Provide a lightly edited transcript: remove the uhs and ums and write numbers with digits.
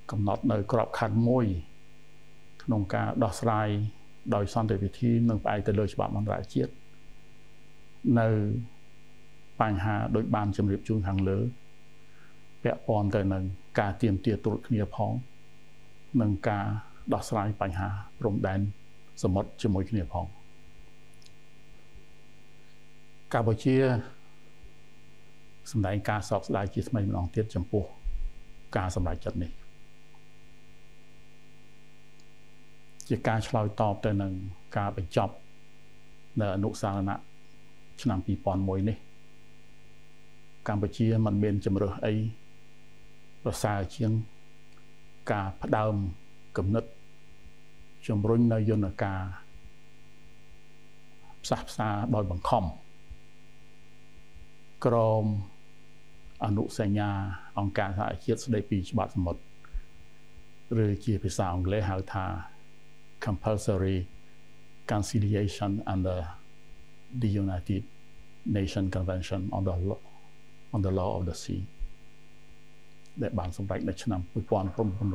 កំណត់នៅក្របខ័ណ្ឌមួយក្នុងការដោះស្រាយដោយសន្តិវិធីនិងផ្អែកទៅលើច្បាប់អន្តរជាតិនៅបញ្ហាដោយបានជម្រាបជូនខាងលើពាក់ព័ន្ធទៅនឹងការទាមទារត្រួតគ្នាផងនិងការដោះស្រាយបញ្ហាព្រំដែនសមុទ្រជាមួយគ្នាផងកម្ពុជាសម្ដែងការសោកស្ដាយជាថ្មីម្ដងទៀតចំពោះការសម្រេចចិត្តនេះជាការឆ្លើយតបទៅនឹងការបញ្ចប់នៅអនុស្សាវនៈឆ្នាំ2001នេះកម្ពុជាមិនមានជំរើសអីប្រសើរជាងការផ្ដើមគំនិតជំរុញនៅយន្តការផ្សះផ្សាដោយបង្ខំក្រមអនុសញ្ញាអង្គការសហជាតិស្តីពីច្បាប់សមុទ្រឬជាភាសាអង់គ្លេសហៅថា compulsory conciliation under the United Nations Convention on the Law of the Sea ដែលបានសម្រេចនៅឆ្នាំ1999